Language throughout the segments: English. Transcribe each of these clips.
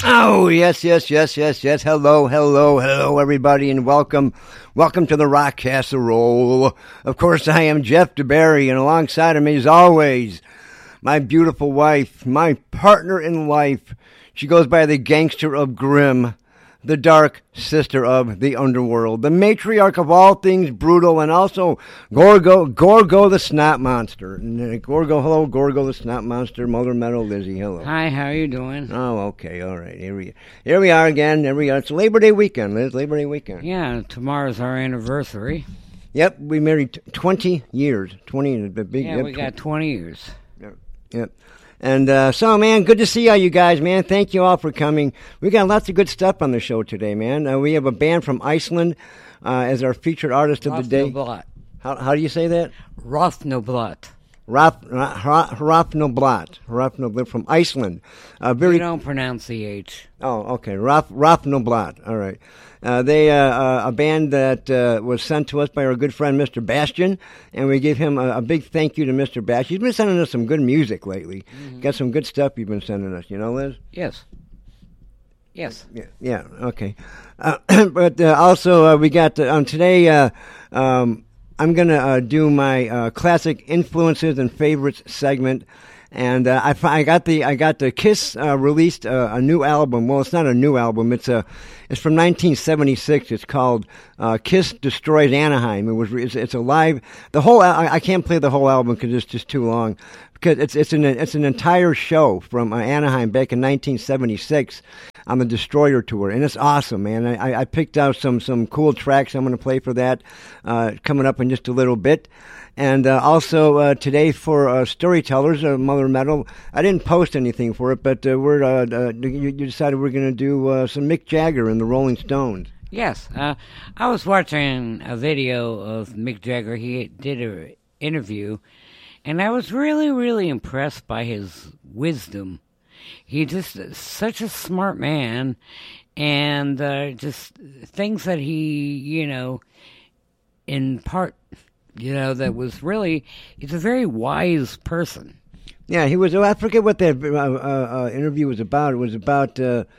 Oh, yes. Hello, everybody, and welcome to the Rock Casserole. Of course, I am Jeff DeBerry, and alongside of me, as always, my beautiful wife, my partner in life. She goes by the Gangster of Grimm, the Dark Sister of the Underworld, the matriarch of all things brutal, and also Gorgo the Snot Monster. Hello, Gorgo the Snot Monster, Mother Metal, Lizzie, hello. Hi, how are you doing? Oh, okay, all right. Here we are again. It's Labor Day weekend, Liz. Labor Day weekend. Yeah, tomorrow's our anniversary. Yep, we married 20 years. 20, the big. Yeah, we got 20 years. Yep. And so, man, good to see all you guys, man. Thank you all for coming. We got lots of good stuff on the show today, man. We have a band from Iceland as our featured artist of the day. Rafnoblat. How do you say that? Rafnoblat. Rafnoblat from Iceland. You don't pronounce the H. Oh, okay. Rafnoblat. All right. They a band that was sent to us by our good friend Mr. Bastian, and we give him a big thank you to Mr. Bastian. He's been sending us some good music lately. Mm-hmm. Got some good stuff you've been sending us. You know, Liz? Yes. Yeah. Okay. But also we got today. I'm gonna do my classic influences and favorites segment. And I got the Kiss released a new album. Well, it's not a new album. It's from 1976. It's called Kiss Destroys Anaheim. It's a live. I can't play the whole album because it's just too long. Because it's an entire show from Anaheim back in 1976 on the Destroyer tour, and it's awesome, man. I picked out some cool tracks I'm going to play for that coming up in just a little bit. And also today for Storytellers, Mother Metal, I didn't post anything for it, but you decided we're going to do some Mick Jagger and the Rolling Stones. Yes. I was watching a video of Mick Jagger. He did an interview, and I was really, really impressed by his wisdom. He just such a smart man, and just things that he, in part... that was really, he's a very wise person. Yeah, he was, I forget what that interview was about. It was about,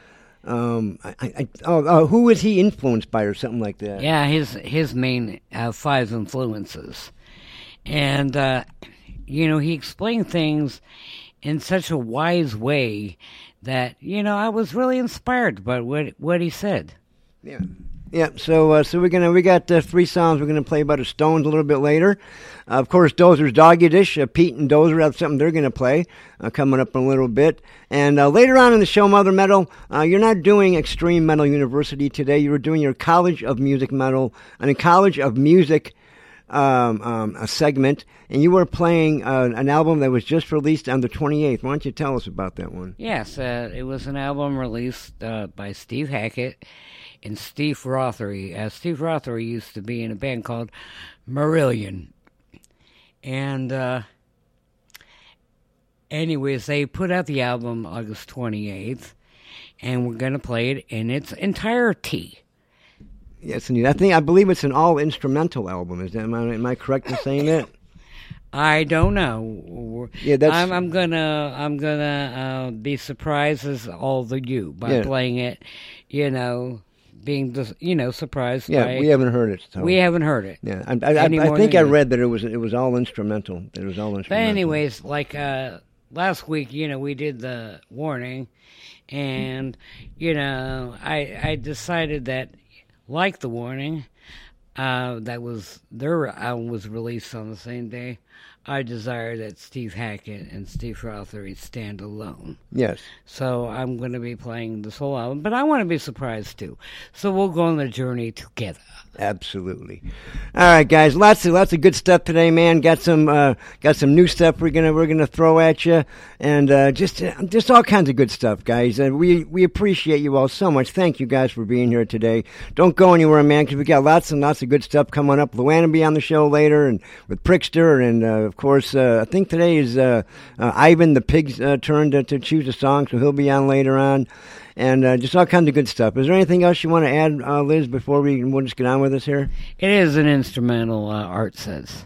who was he influenced by or something like that? Yeah, his main 5 influences. And, he explained things in such a wise way that, I was really inspired by what he said. Yeah. Yeah, so we got 3 songs we're gonna play about the Stones a little bit later. Of course, Dozer's Doggy Dish. Pete and Dozer have something they're gonna play coming up in a little bit. And later on in the show, Mother Metal, you're not doing Extreme Metal University today. You were doing your College of Music Metal and a College of Music a segment, and you were playing an album that was just released on the 28th. Why don't you tell us about that one? Yes, it was an album released by Steve Hackett and Steve Rothery. Steve Rothery used to be in a band called Marillion. And anyways, they put out the album August 28th, and we're going to play it in its entirety. Yes, indeed. I believe it's an all-instrumental album. Am I correct in saying that? I don't know. Yeah, that's. I'm gonna be surprised as all of you by playing it. Being surprised. Yeah, we haven't heard it. So. We haven't heard it. Yeah, I think I read that it was all instrumental. It was all instrumental. But anyways, like last week, we did the warning, and I decided that, like the warning, that was their album was released on the same day. I desire that Steve Hackett and Steve Rothery stand alone. Yes. So I'm going to be playing this whole album, but I want to be surprised too. So we'll go on the journey together. Absolutely. All right, guys. Lots of good stuff today, man. Got some new stuff we're gonna throw at you, and just all kinds of good stuff, guys. We appreciate you all so much. Thank you guys for being here today. Don't go anywhere, man, because we got lots and lots of good stuff coming up. Luann will be on the show later, and with Prickster, and of course, I think today is Ivan the Pig's turn to choose a song, so he'll be on later on. And just all kinds of good stuff. Is there anything else you want to add, Liz, before we'll just get on with this here? It is an instrumental, Art says.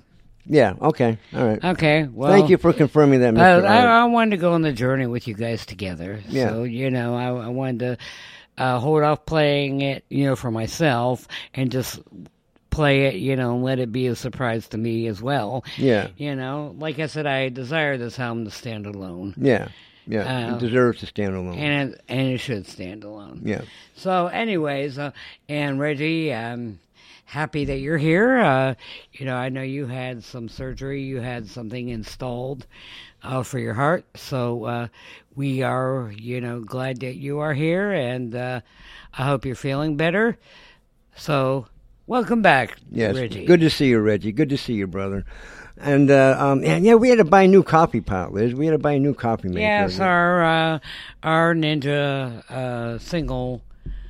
Yeah, okay, all right. Okay, well... Thank you for confirming that, Mr. I wanted to go on the journey with you guys together. Yeah. So, I wanted to hold off playing it, for myself and just play it, and let it be a surprise to me as well. Yeah. Like I said, I desire this album to stand alone. Yeah. Yeah, it deserves to stand alone. And it should stand alone. Yeah. So, anyways, and Reggie, I'm happy that you're here. I know you had some surgery. You had something installed for your heart. So we are, glad that you are here, and I hope you're feeling better. So welcome back, Reggie. Good to see you, Reggie. Good to see you, brother. And we had to buy a new coffee pot, Liz. We had to buy a new coffee maker. Yes, our Ninja single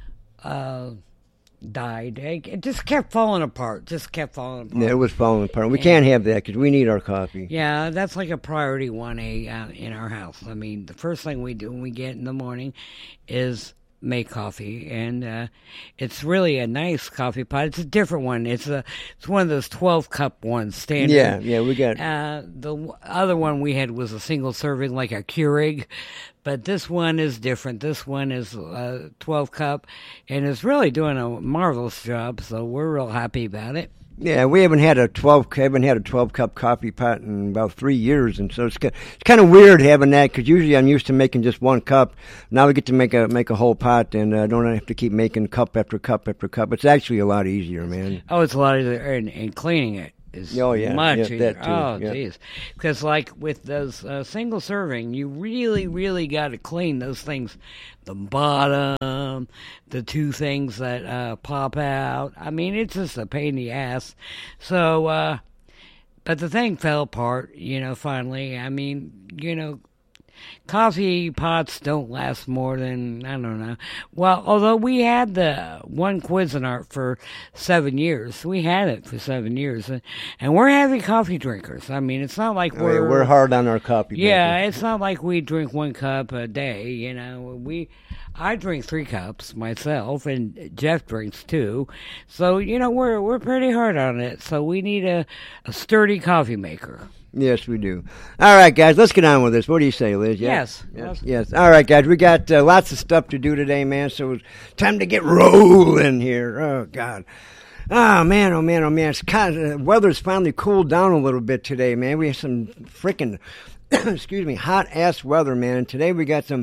died. It just kept falling apart. Yeah, it was falling apart. We can't have that because we need our coffee. Yeah, that's like a priority 1A in our house. I mean, the first thing we do when we get in the morning is make coffee, and it's really a nice coffee pot. It's a different one. It's one of those 12-cup ones, standard. Yeah, we got. The other one we had was a single serving, like a Keurig, but this one is different. This one is 12-cup, and it's really doing a marvelous job. So we're real happy about it. Yeah, we haven't had a 12-cup coffee pot in about 3 years, and so it's kind of weird having that because usually I'm used to making just 1 cup. Now we get to make a whole pot, and don't have to keep making cup after cup after cup. It's actually a lot easier, man. Oh, it's a lot easier, and cleaning it is much easier. That too. Oh, jeez. Because like with those single serving, you really, really got to clean those things. The bottom, the 2 things that pop out. I mean, it's just a pain in the ass. So, but the thing fell apart, finally. I mean, coffee pots don't last more than, I don't know. Well, although we had the one Cuisinart for 7 years. We had it for 7 years. And we're heavy coffee drinkers. I mean, it's not like we're hard on our coffee. Yeah, it's not like we drink 1 cup a day, I drink 3 cups myself, and Jeff drinks 2. So, we're pretty hard on it. So we need a sturdy coffee maker. Yes, we do. All right, guys, let's get on with this. What do you say, Liz? Yes. All right, guys, we got lots of stuff to do today, man, so it's time to get rolling here. Oh, God. Oh, man. It's the weather's finally cooled down a little bit today, man. We have some freaking, hot-ass weather, man. And today we got some,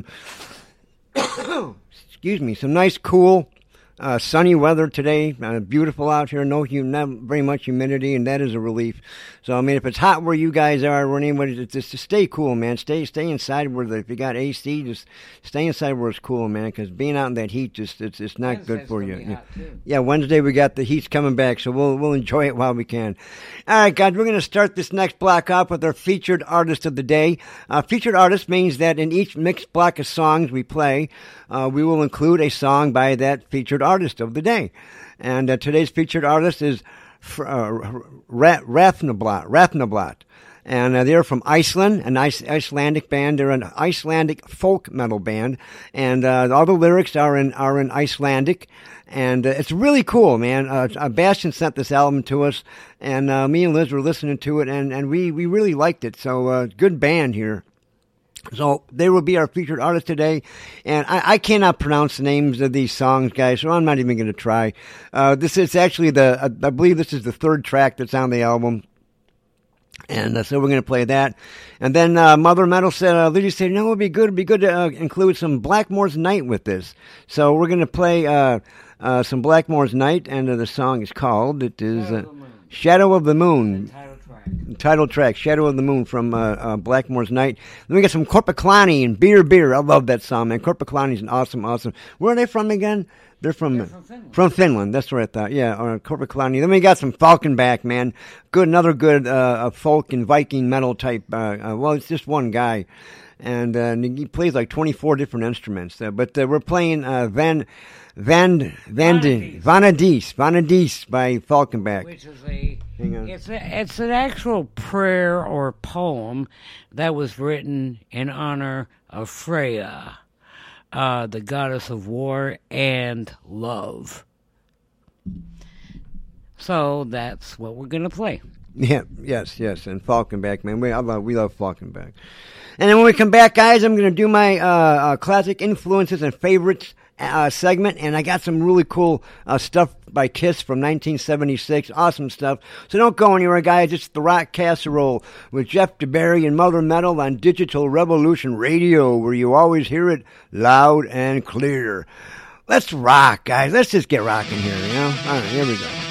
some nice, cool, sunny weather today. Beautiful out here. Not very much humidity, and that is a relief. So, I mean, if it's hot where you guys are, or anybody, just stay cool, man. Stay inside if you got AC, just stay inside where it's cool, man, because being out in that heat, it's not good for you. Yeah, Wednesday we got the heat's coming back, so we'll enjoy it while we can. All right, guys, we're going to start this next block off with our featured artist of the day. Featured artist means that in each mixed block of songs we play, we will include a song by that featured artist of the day. And today's featured artist is Rafnablot. And they're from Iceland, an Icelandic band. They're an Icelandic folk metal band. And all the lyrics are in Icelandic. And it's really cool, man. Bastian sent this album to us, and me and Liz were listening to it, and we really liked it. So good band here. So they will be our featured artist today, and I cannot pronounce the names of these songs, guys, so I'm not even going to try. This is actually I believe this is the 3rd track that's on the album, and so we're going to play that. And then Mother Metal said, Lydia said, it would be good to include some Blackmore's Night with this. So we're going to play some Blackmore's Night, and the song is called, Shadow of the Moon. Title track, Shadow of the Moon from Blackmore's Night. Then we got some Korpiklani and Beer. I love that song, man. Korpiklani's an awesome. Where are they from again? They're from Finland. That's what I thought. Yeah, or Korpiklani. Then we got some Falkenbach, man. Another good folk and Viking metal type. Well, it's just one guy. And he plays like 24 different instruments. But we're playing Vanadis by Falkenbach. Which is it's an actual prayer or poem that was written in honor of Freya, the goddess of war and love. So that's what we're going to play. Yeah, yes, and Falkenbach, man. We love Falkenbach. And then when we come back, guys, I'm going to do my classic influences and favorites segment, and I got some really cool stuff by Kiss from 1976. Awesome stuff. So don't go anywhere, guys. It's The Rock Casserole with Jeff DeBerry and Mother Metal on Digital Revolution Radio, where you always hear it loud and clear. Let's rock, guys. Let's just get rocking here, you know? All right, here we go.